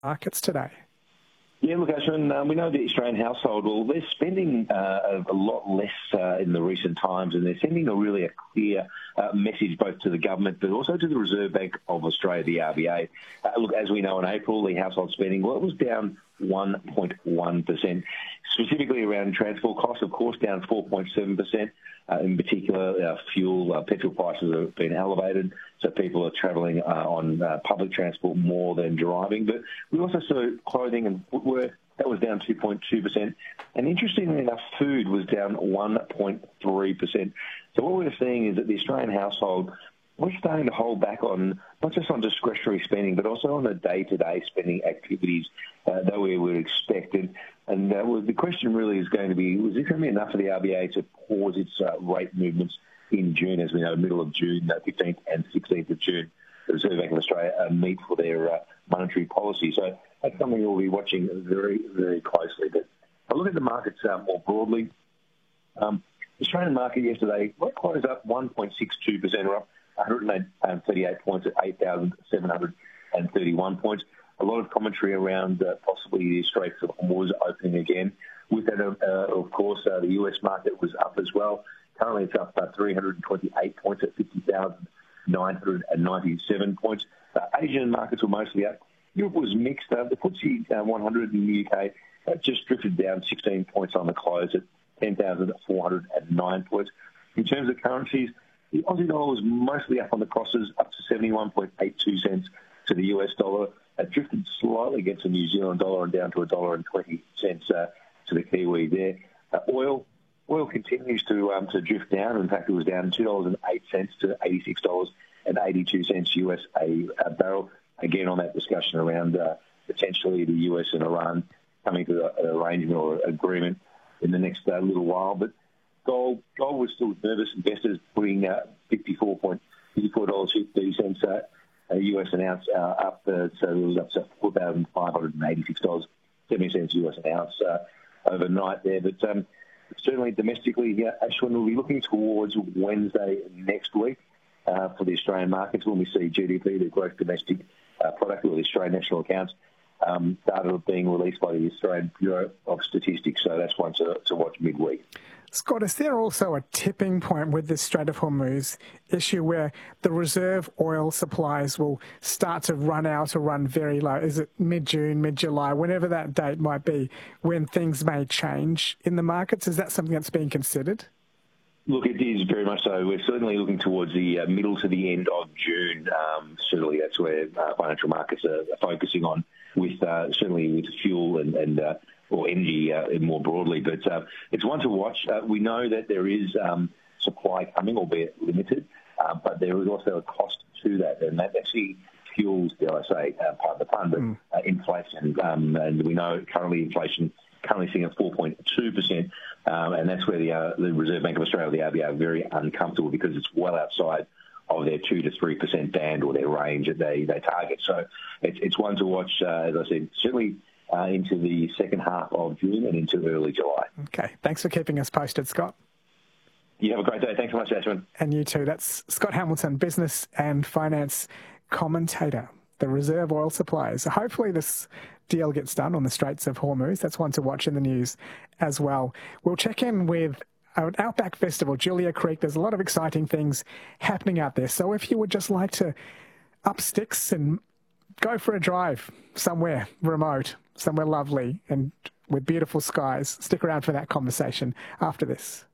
markets today? Yeah, look, Ashwin, we know the Australian household, well, they're spending a lot less in the recent times, and they're sending a clear message both to the government but also to the Reserve Bank of Australia, the RBA. Look, as we know, in April, the household spending, well, it was down 1.1%, specifically around transport costs, of course, down 4.7%. In particular, petrol prices have been elevated, so people are travelling on public transport more than driving. But we also saw clothing and footwear, that was down 2.2%. And interestingly enough, food was down 1.3%. So what we're seeing is that the Australian household, we're starting to hold back on, not just on discretionary spending, but also on the day-to-day spending activities that we would expect. And the question really is going to be, was this going to be enough for the RBA to pause its rate movements in June? As we know, middle of June, 15th and 16th of June, the Reserve Bank of Australia meet for their monetary policy. So that's something we'll be watching very, very closely. But I look at the markets more broadly. The Australian market yesterday closed up 1.62%, or up 138 points at 8,731 points. A lot of commentary around possibly the Straits of Hormuz opening again. With that, of course, the US market was up as well. Currently, it's up 328 points at 50,997 points. Asian markets were mostly up. Europe was mixed. The FTSE 100 in the UK just drifted down 16 points on the close at 10,409 points. In terms of currencies, the Aussie dollar was mostly up on the crosses, up to 71.82 cents to the US dollar. It drifted slightly against the New Zealand dollar and down to $1.20 to the Kiwi there. Oil continues to drift down. In fact, it was down $2.08 to $86.82 US a barrel. Again, on that discussion around potentially the US and Iran coming to an arrangement or agreement in the next little while. But gold was still nervous. Investors putting $54.30 US an ounce up, so it was up to $4,586.70 US an ounce overnight there. But certainly domestically, Ashwin, will be looking towards Wednesday next week for the Australian markets when we see GDP, the gross domestic product, or the Australian national accounts, data being released by the Australian Bureau of Statistics. So that's one to watch midweek. Scott, is there also a tipping point with this Strait of Hormuz issue where the reserve oil supplies will start to run out or run very low? Is it mid-June, mid-July, whenever that date might be, when things may change in the markets? Is that something that's being considered? Look, it is very much so. We're certainly looking towards the middle to the end of June. Certainly that's where financial markets are focusing on, with certainly with fuel and or energy more broadly. But it's one to watch. We know that there is supply coming, albeit limited, but there is also a cost to that, and that actually fuels, dare I say, part of the fun, but inflation. And we know inflation sitting at 4.2%, and that's where the Reserve Bank of Australia, the RBA, are very uncomfortable because it's well outside of their 2 to 3% band, or their range that they target. So it's one to watch, as I said, certainly into the second half of June and into early July. Okay. Thanks for keeping us posted, Scott. You have a great day. Thanks so much, Ashwin. And you too. That's Scott Hamilton, business and finance commentator, the reserve oil supplies. Hopefully this deal gets done on the Straits of Hormuz. That's one to watch in the news as well. We'll check in with our Outback Festival, Julia Creek. There's a lot of exciting things happening out there. So if you would just like to up sticks and go for a drive somewhere remote, somewhere lovely and with beautiful skies, stick around for that conversation after this.